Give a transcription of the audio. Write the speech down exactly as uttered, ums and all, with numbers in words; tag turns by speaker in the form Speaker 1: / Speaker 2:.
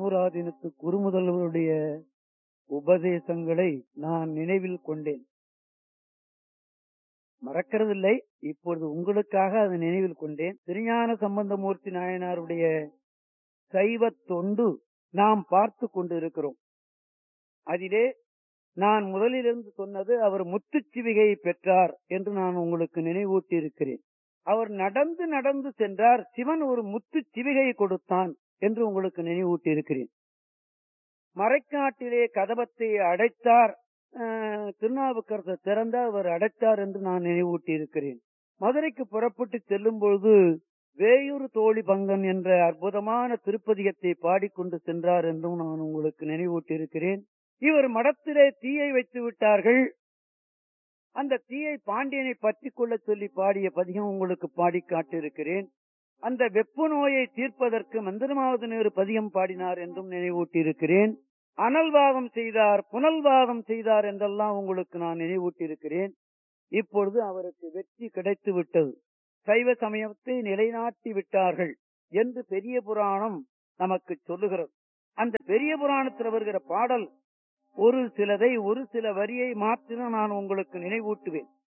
Speaker 1: தர்மபுராதீனத்து குருமுதல்வருடைய உபதேசங்களை நான் நினைவில் கொண்டேன். மறக்கிறதில்லை, இப்பொழுது உங்களுக்காக அதை நினைவில் கொண்டேன். திருஞான சம்பந்தமூர்த்தி நாயனாருடைய சைவ தொண்டு நாம் பார்த்து கொண்டிருக்கிறோம். அதிலே நான் முதலிலிருந்து சொன்னது, அவர் முத்துச்சிவிகையை பெற்றார் என்று நான் உங்களுக்கு நினைவூட்டி இருக்கிறேன். அவர் நடந்து நடந்து சென்றார், சிவன் ஒரு முத்து சிவிகையை கொடுத்தான் என்று உங்களுக்கு நினைவூட்டி இருக்கிறேன். மறைக்காட்டிலே கதவத்தை அடைத்தார், திருநாவுக்கரசர் திறந்தார், அவர் அடைத்தார் என்று நான் நினைவூட்டி இருக்கிறேன். மதுரைக்கு புறப்பட்டு செல்லும் பொழுது வேயூர் தோழி பங்கன் என்ற அற்புதமான திருப்பதிகத்தை பாடிக்கொண்டு சென்றார் என்றும் நான் உங்களுக்கு நினைவூட்டி இருக்கிறேன். இவர் மடத்திலே தீயை வைத்து விட்டார்கள், அந்த தீயை பாண்டியனை பற்றி கொள்ள சொல்லி பாடிய பதிகம் உங்களுக்கு பாடி காட்டியிருக்கிறேன். அந்த வெப்பு நோயை தீர்ப்பதற்கு மந்திரமாவது நேரு பதிகம் பாடினார் என்றும் நினைவூட்டி இருக்கிறேன். அனல்வாதம் செய்தார், புனல்வாதம் செய்தார் என்றெல்லாம் உங்களுக்கு நான் நினைவூட்டி இருக்கிறேன். இப்பொழுது அவருக்கு வெற்றி கிடைத்து விட்டது, சைவ சமயத்தை நிலைநாட்டி விட்டார்கள் என்று பெரிய புராணம் நமக்கு சொல்லுகிறது. அந்த பெரிய புராணத்தில் வருகிற பாடல் ஒரு சிலதை, ஒரு சில வரியை மாத்திரம் நான் உங்களுக்கு நினைவூட்டுவேன்.